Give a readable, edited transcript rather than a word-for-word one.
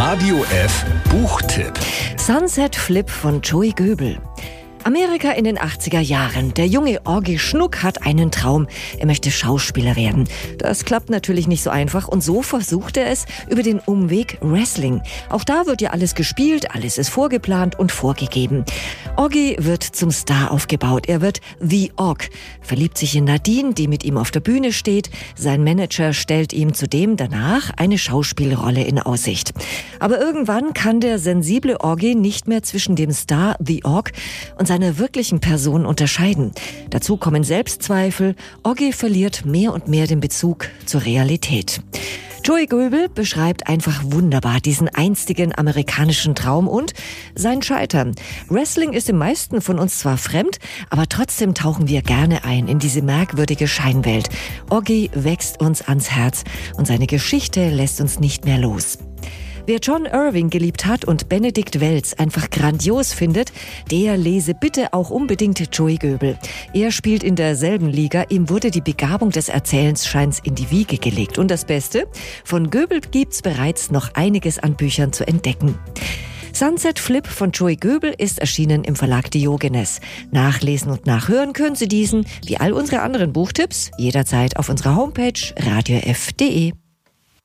Radio F Buchtipp. Sunset Flip von Joey Goebel. Amerika in den 80er Jahren. Der junge Orgy Schnuck hat einen Traum. Er möchte Schauspieler werden. Das klappt natürlich nicht so einfach und so versucht er es über den Umweg Wrestling. Auch da wird ja alles gespielt, alles ist vorgeplant und vorgegeben. Orgy wird zum Star aufgebaut. Er wird The Org, verliebt sich in Nadine, die mit ihm auf der Bühne steht. Sein Manager stellt ihm zudem danach eine Schauspielrolle in Aussicht. Aber irgendwann kann der sensible Orgy nicht mehr zwischen dem Star The Org und seiner wirklichen Person unterscheiden. Dazu kommen Selbstzweifel. Orgy verliert mehr und mehr den Bezug zur Realität. Joey Goebel beschreibt einfach wunderbar diesen einstigen amerikanischen Traum und sein Scheitern. Wrestling ist den meisten von uns zwar fremd, aber trotzdem tauchen wir gerne ein in diese merkwürdige Scheinwelt. Orgy wächst uns ans Herz und seine Geschichte lässt uns nicht mehr los. Wer John Irving geliebt hat und Benedikt Wells einfach grandios findet, der lese bitte auch unbedingt Joey Goebel. Er spielt in derselben Liga, ihm wurde die Begabung des Erzählens scheint's in die Wiege gelegt. Und das Beste, von Goebel gibt's bereits noch einiges an Büchern zu entdecken. Sunset Flip von Joey Goebel ist erschienen im Verlag Diogenes. Nachlesen und nachhören können Sie diesen, wie all unsere anderen Buchtipps, jederzeit auf unserer Homepage radiof.de.